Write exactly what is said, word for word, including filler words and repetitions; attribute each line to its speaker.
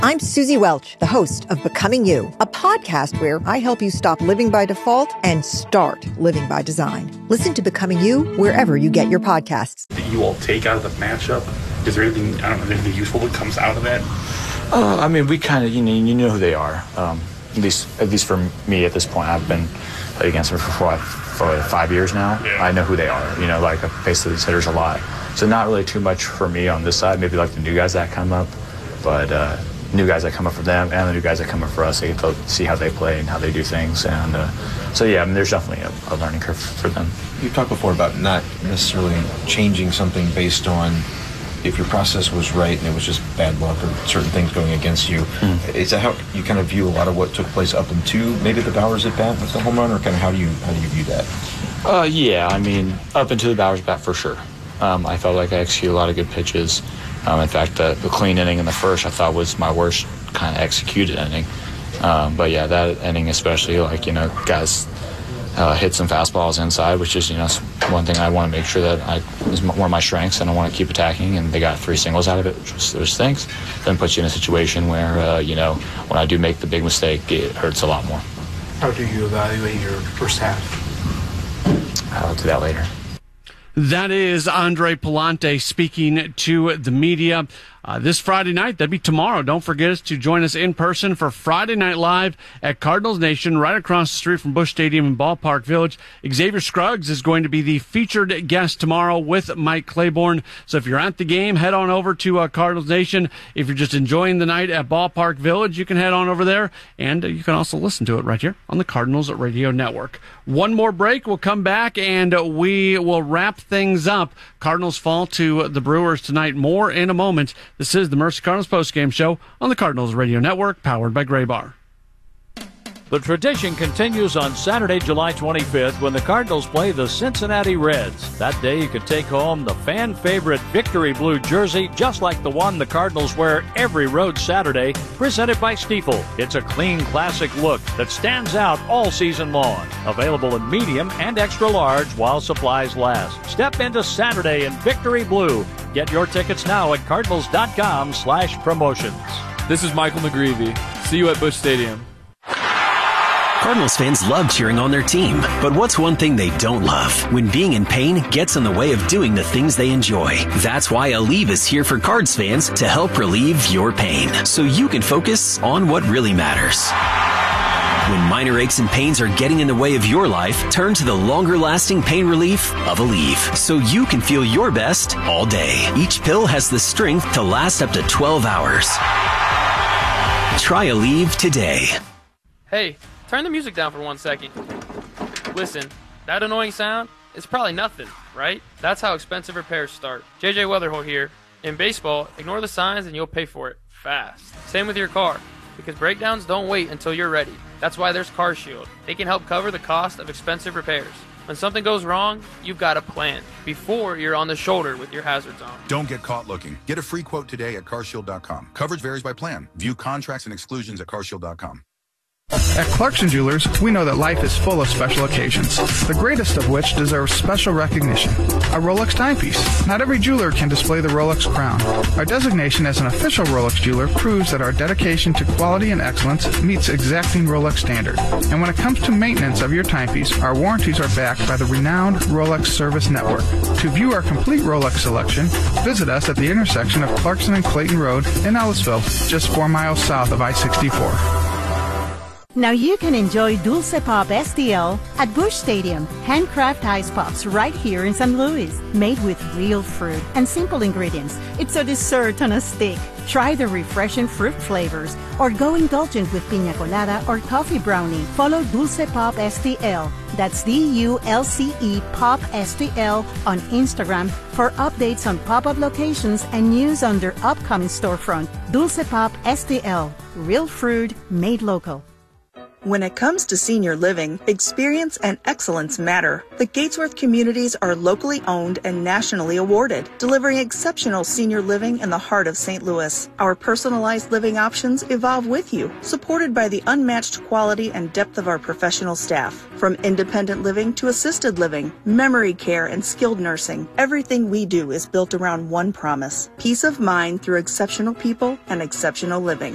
Speaker 1: I'm Susie Welch, the host of Becoming You, a podcast where I help you stop living by default and start living by design. Listen to Becoming You wherever you get your podcasts.
Speaker 2: That you all take out of the matchup? Is there anything, I don't know, anything useful that comes out of that?
Speaker 3: Uh, I mean, we kind of, you know, you know who they are. Um, at least, at least for me at this point, I've been played against them for, four, for five years now. Yeah. I know who they are. You know, like I face these hitters a lot. So not really too much for me on this side. Maybe like the new guys that come up, but uh, new guys that come up for them and the new guys that come up for us, they get to see how they play and how they do things. And uh, so, yeah, I mean, there's definitely a, a learning curve for them.
Speaker 4: You talked before about not necessarily changing something based on if your process was right and it was just bad luck or certain things going against you. Mm. Is that how you kind of view a lot of what took place up into maybe the Bowers at bat with the home run, or kind of how do you how do you view that?
Speaker 3: Uh, yeah, I mean, up into the Bowers bat for sure. Um, I felt like I executed a lot of good pitches. Um, in fact, the, the clean inning in the first I thought was my worst kind of executed inning. Um, but yeah, that inning especially, like, you know, guys uh, hit some fastballs inside, which is, you know, one thing I want to make sure that I is one of my strengths, and I want to keep attacking. And they got three singles out of it, which was, which stinks. Then puts you in a situation where, uh, you know, when I do make the big mistake, it hurts a lot more.
Speaker 2: How do you evaluate your first half?
Speaker 3: I'll do that later.
Speaker 5: That is Andre Pallante speaking to the media. Uh, this Friday night, that'd be tomorrow. Don't forget us to join us in person for Friday Night Live at Cardinals Nation, right across the street from Busch Stadium in Ballpark Village. Xavier Scruggs is going to be the featured guest tomorrow with Mike Claiborne. So if you're at the game, head on over to uh, Cardinals Nation. If you're just enjoying the night at Ballpark Village, you can head on over there, and uh, you can also listen to it right here on the Cardinals Radio Network. One more break. We'll come back, and uh, we will wrap things up. Cardinals fall to the Brewers tonight. More in a moment. This is the Mercy Cardinals postgame show on the Cardinals Radio Network, powered by Gray Bar.
Speaker 6: The tradition continues on Saturday, July twenty-fifth, when the Cardinals play the Cincinnati Reds. That day you can take home the fan favorite Victory Blue jersey, just like the one the Cardinals wear every road Saturday, presented by Stiefel. It's a clean, classic look that stands out all season long. Available in medium and extra large while supplies last. Step into Saturday in Victory Blue. Get your tickets now at cardinals.com slash promotions.
Speaker 7: This is Michael McGreevy. See you at Busch Stadium.
Speaker 8: Cardinals fans love cheering on their team, but what's one thing they don't love? When being in pain gets in the way of doing the things they enjoy. That's why Aleve is here for Cards fans to help relieve your pain, so you can focus on what really matters. When minor aches and pains are getting in the way of your life, turn to the longer-lasting pain relief of Aleve, so you can feel your best all day. Each pill has the strength to last up to twelve hours. Try Aleve today.
Speaker 9: Hey, turn the music down for one second. Listen, that annoying sound is probably nothing, right? That's how expensive repairs start. J J Weatherhole here. In baseball, ignore the signs and you'll pay for it fast. Same with your car, because breakdowns don't wait until you're ready. That's why there's CarShield. They can help cover the cost of expensive repairs. When something goes wrong, you've got a plan before you're on the shoulder with your hazards on.
Speaker 10: Don't get caught looking. Get a free quote today at car shield dot com. Coverage varies by plan. View contracts and exclusions at car shield dot com.
Speaker 11: At Clarkson Jewelers, we know that life is full of special occasions, the greatest of which deserves special recognition. A Rolex timepiece. Not every jeweler can display the Rolex crown. Our designation as an official Rolex jeweler proves that our dedication to quality and excellence meets exacting Rolex standard. And when it comes to maintenance of your timepiece, our warranties are backed by the renowned Rolex Service Network. To view our complete Rolex selection, visit us at the intersection of Clarkson and Clayton Road in Ellisville, just four miles south of I sixty-four.
Speaker 12: Now you can enjoy Dulce Pop S T L at Busch Stadium. Handcraft ice pops right here in Saint Louis. Made with real fruit and simple ingredients. It's a dessert on a stick. Try the refreshing fruit flavors or go indulgent with piña colada or coffee brownie. Follow Dulce Pop S T L. That's D U L C E Pop S T L on Instagram for updates on pop-up locations and news on their upcoming storefront. Dulce Pop S T L. Real fruit made local.
Speaker 13: When it comes to senior living, experience and excellence matter. The Gatesworth communities are locally owned and nationally awarded, delivering exceptional senior living in the heart of Saint Louis. Our personalized living options evolve with you, supported by the unmatched quality and depth of our professional staff. From independent living to assisted living, memory care, and skilled nursing, everything we do is built around one promise: peace of mind through exceptional people and exceptional living.